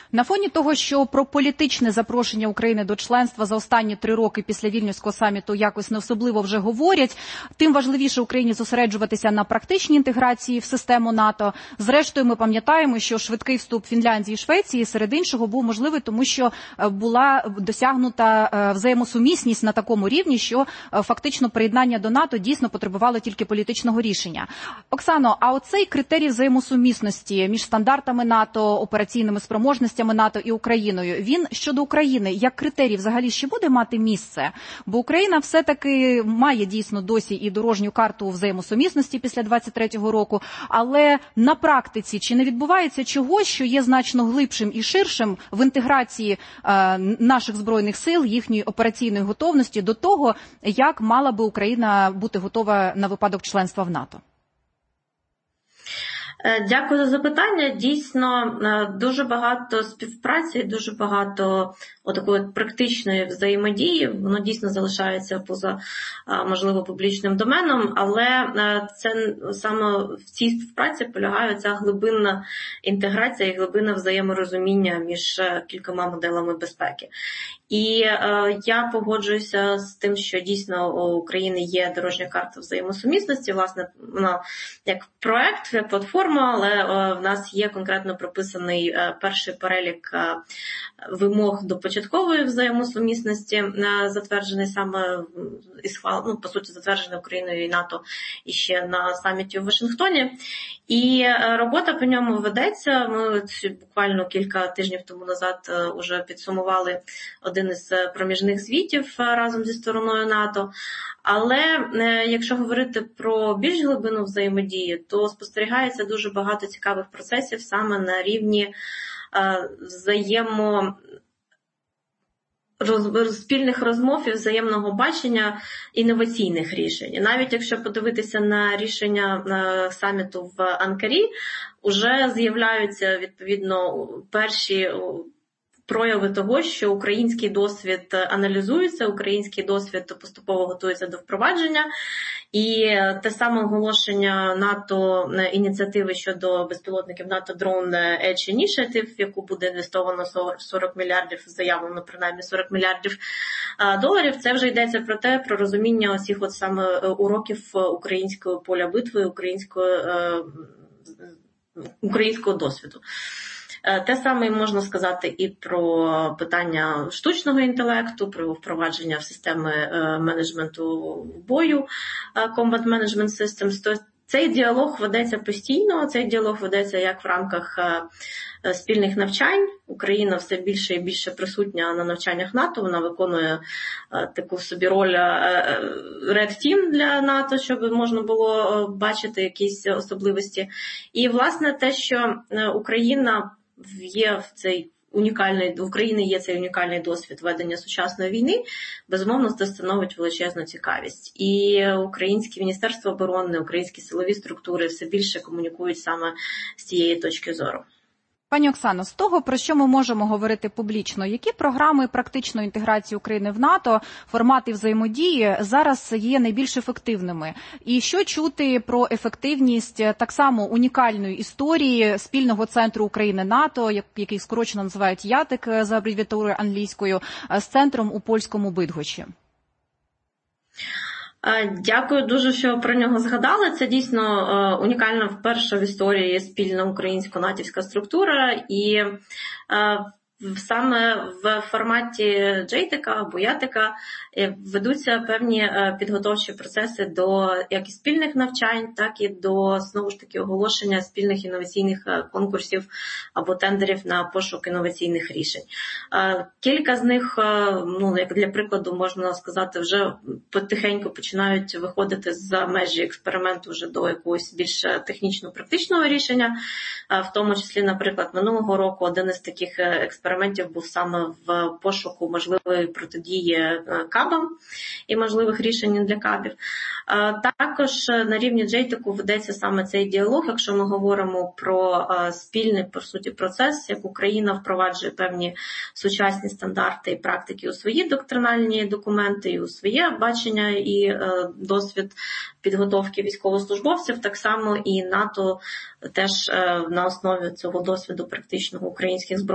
На фоні того, що про політичне запрошення України до членства за останні 3 роки після Вільнюського саміту якось не особливо вже говорять, тим важливіше Україні зосереджуватися на практичній інтеграції в систему НАТО. Зрештою, ми пам'ятаємо, що швидкий вступ Фінляндії і Швеції серед іншого був можливий, тому що була досягнута взаємосумісність на такому рівні, що фактично приєднання до НАТО дійсно потребувало тільки політичного рішення. Оксано, а оцей критерій взаємосумісності між стандартами НАТО, операційними спроможностями НАТО і Україною, він щодо України як критерій взагалі ще буде мати місце? Бо Україна все-таки має дійсно досі і дорожню карту взаємосумісності після 23-го року, але на практиці чи не відбувається чогось, що є значно глибшим і ширшим в інтеграції наших Збройних сил, їхньої операційної готовності до того, як мала би Україна бути готова на випадок членства в НАТО? Дякую за запитання. Дійсно, дуже багато співпраці, дуже багато такої практичної взаємодії. Воно дійсно залишається поза, можливо, публічним доменом, але це саме в цій співпраці полягає ця глибинна інтеграція і глибинне взаєморозуміння між кількома моделами безпеки. І я погоджуюся з тим, що дійсно у України є дорожня карта взаємосумісності. Власне, вона як проект, як платформа, але в нас є конкретно прописаний перший перелік вимог до початкової взаємосумісності, затверджений саме по суті, затверджений Україною і НАТО і ще на саміті у Вашингтоні. І робота по ньому ведеться. Ми буквально кілька тижнів тому назад уже підсумували один із проміжних звітів разом зі стороною НАТО. Але якщо говорити про більш глибину взаємодії, то спостерігається дуже багато цікавих процесів саме на рівні спільних розмов і взаємного бачення інноваційних рішень. І навіть якщо подивитися на рішення саміту в Анкарі, вже з'являються відповідно перші прояви того, що український досвід аналізується, український досвід поступово готується до впровадження. І те саме оголошення НАТО ініціативи щодо безпілотників НАТО Drone Edge Initiative, в яку буде інвестовано 40 мільярдів, заявлено принаймні 40 мільярдів доларів, це вже йдеться про розуміння усіх саме уроків українського поля битви, українського досвіду. Те саме можна сказати і про питання штучного інтелекту, про впровадження в системи менеджменту бою, Combat Management Systems. То цей діалог ведеться постійно, цей діалог ведеться як в рамках спільних навчань. Україна все більше і більше присутня на навчаннях НАТО, вона виконує таку собі роль Red Team для НАТО, щоб можна було бачити якісь особливості. І, власне, те, що Україна є в Україні є цей унікальний досвід ведення сучасної війни, безумовно, це становить величезну цікавість. І українське Міністерство оборони, українські силові структури все більше комунікують саме з цієї точки зору. Пані Оксано, з того, про що ми можемо говорити публічно, які програми практичної інтеграції України в НАТО, формати взаємодії зараз є найбільш ефективними? І що чути про ефективність так само унікальної історії спільного центру України-НАТО, який скорочено називають ЯТИК за абревіатурою англійською, з центром у польському Бидгощі? Дякую дуже, що про нього згадали. Це дійсно унікальна вперше в історії спільна українсько-натівська структура. І саме в форматі JTIC або ЯТИКа ведуться певні підготовчі процеси до як і спільних навчань, так і до, знову ж таки, оголошення спільних інноваційних конкурсів або тендерів на пошук інноваційних рішень. Кілька з них, як для прикладу, можна сказати, вже потихеньку починають виходити за межі експерименту вже до якогось більш технічно-практичного рішення. В тому числі, наприклад, минулого року один із таких експериментів був саме в пошуку можливої протидії кабам і можливих рішень для кабів. Також на рівні JTIC ведеться саме цей діалог, якщо ми говоримо про спільний, по суті, процес, як Україна впроваджує певні сучасні стандарти і практики у свої доктринальні документи, і у своє бачення і досвід підготовки військовослужбовців, так само і НАТО теж на основі цього досвіду практичного українських збройних